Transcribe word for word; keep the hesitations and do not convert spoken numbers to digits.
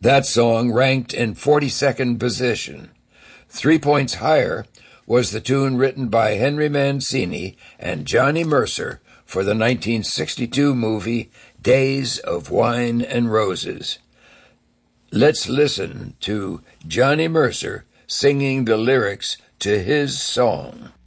That song ranked in forty-second position. Three points higher was the tune written by Henry Mancini and Johnny Mercer for the nineteen sixty-two movie Days of Wine and Roses. Let's listen to Johnny Mercer singing the lyrics to his song.